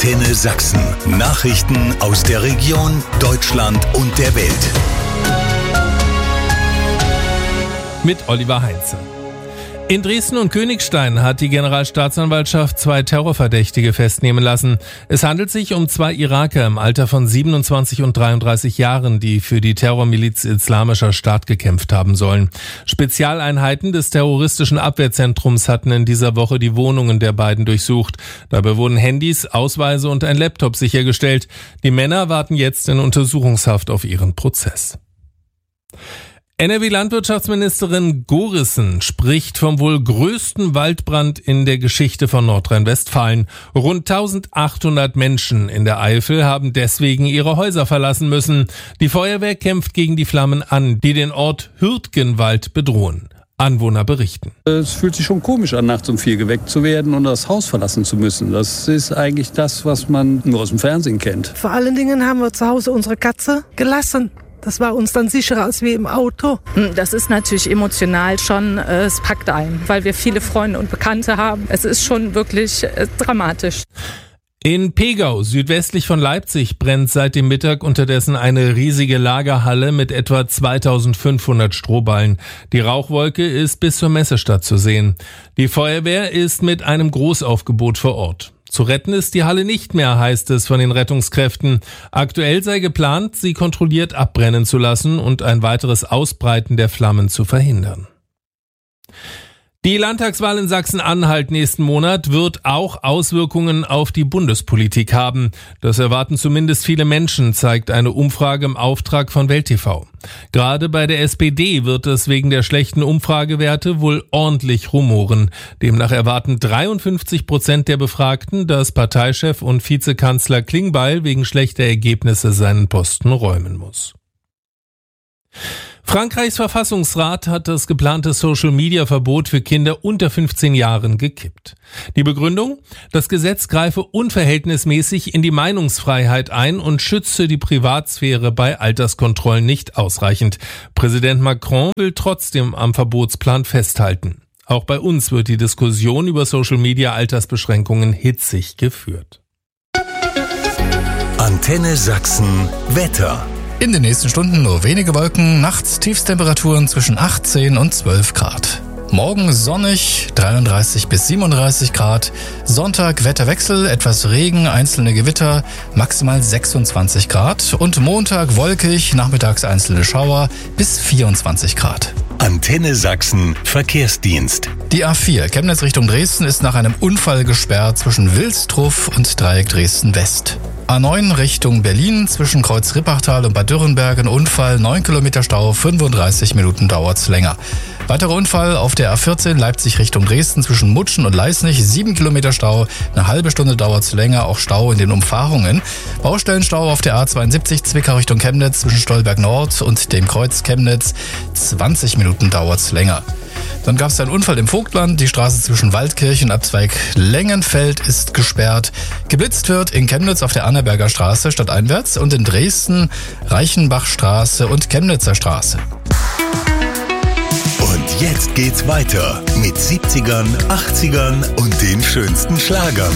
Antenne Sachsen. Nachrichten aus der Region, Deutschland und der Welt. Mit Oliver Heinze. In Dresden und Königstein hat die Generalstaatsanwaltschaft 2 Terrorverdächtige festnehmen lassen. Es handelt sich um 2 Iraker im Alter von 27 und 33 Jahren, die für die Terrormiliz Islamischer Staat gekämpft haben sollen. Spezialeinheiten des terroristischen Abwehrzentrums hatten in dieser Woche die Wohnungen der beiden durchsucht. Dabei wurden Handys, Ausweise und ein Laptop sichergestellt. Die Männer warten jetzt in Untersuchungshaft auf ihren Prozess. NRW-Landwirtschaftsministerin Gorissen spricht vom wohl größten Waldbrand in der Geschichte von Nordrhein-Westfalen. Rund 1800 Menschen in der Eifel haben deswegen ihre Häuser verlassen müssen. Die Feuerwehr kämpft gegen die Flammen an, die den Ort Hürtgenwald bedrohen. Anwohner berichten. Es fühlt sich schon komisch an, nachts um 4 geweckt zu werden und das Haus verlassen zu müssen. Das ist eigentlich das, was man nur aus dem Fernsehen kennt. Vor allen Dingen haben wir zu Hause unsere Katze gelassen. Das war uns dann sicherer als wir im Auto. Das ist natürlich emotional schon, es packt ein, weil wir viele Freunde und Bekannte haben. Es ist schon wirklich dramatisch. In Pegau, südwestlich von Leipzig, brennt seit dem Mittag unterdessen eine riesige Lagerhalle mit etwa 2500 Strohballen. Die Rauchwolke ist bis zur Messestadt zu sehen. Die Feuerwehr ist mit einem Großaufgebot vor Ort. Zu retten ist die Halle nicht mehr, heißt es von den Rettungskräften. Aktuell sei geplant, sie kontrolliert abbrennen zu lassen und ein weiteres Ausbreiten der Flammen zu verhindern. Die Landtagswahl in Sachsen-Anhalt nächsten Monat wird auch Auswirkungen auf die Bundespolitik haben. Das erwarten zumindest viele Menschen, zeigt eine Umfrage im Auftrag von Welt TV. Gerade bei der SPD wird es wegen der schlechten Umfragewerte wohl ordentlich rumoren. Demnach erwarten 53% der Befragten, dass Parteichef und Vizekanzler Klingbeil wegen schlechter Ergebnisse seinen Posten räumen muss. Frankreichs Verfassungsrat hat das geplante Social-Media-Verbot für Kinder unter 15 Jahren gekippt. Die Begründung? Das Gesetz greife unverhältnismäßig in die Meinungsfreiheit ein und schütze die Privatsphäre bei Alterskontrollen nicht ausreichend. Präsident Macron will trotzdem am Verbotsplan festhalten. Auch bei uns wird die Diskussion über Social-Media-Altersbeschränkungen hitzig geführt. Antenne Sachsen Wetter. In den nächsten Stunden nur wenige Wolken, nachts Tiefstemperaturen zwischen 18 und 12 Grad. Morgen sonnig, 33 bis 37 Grad. Sonntag Wetterwechsel, etwas Regen, einzelne Gewitter, maximal 26 Grad. Und Montag wolkig, nachmittags einzelne Schauer bis 24 Grad. Antenne Sachsen Verkehrsdienst. Die A4 Chemnitz Richtung Dresden ist nach einem Unfall gesperrt zwischen Wilstruff und Dreieck Dresden West. A9 Richtung Berlin zwischen Kreuz Rippachtal und Bad Dürrenberg ein Unfall, 9 Kilometer Stau, 35 Minuten dauert's länger. Weiterer Unfall auf der A14 Leipzig Richtung Dresden zwischen Mutschen und Leisnig, 7 Kilometer Stau, eine halbe Stunde dauert's länger, auch Stau in den Umfahrungen. Baustellenstau auf der A72 Zwickau Richtung Chemnitz zwischen Stolberg Nord und dem Kreuz Chemnitz, 20 Minuten dauert's länger. Dann gab es einen Unfall im Vogtland. Die Straße zwischen Waldkirch und Abzweig Lengenfeld ist gesperrt. Geblitzt wird in Chemnitz auf der Annaberger Straße stadteinwärts und in Dresden Reichenbachstraße und Chemnitzer Straße. Und jetzt geht's weiter mit 70ern, 80ern und den schönsten Schlagern.